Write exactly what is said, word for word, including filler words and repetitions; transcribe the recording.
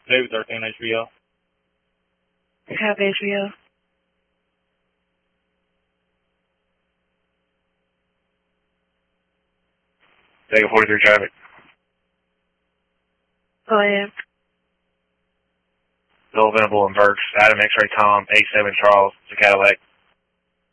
David thirteen H V O. Have H V O. David forty-three traffic. Go ahead. Bill Venable and Burks. Adam X-Ray Tom, A seven Charles, it's a Cadillac.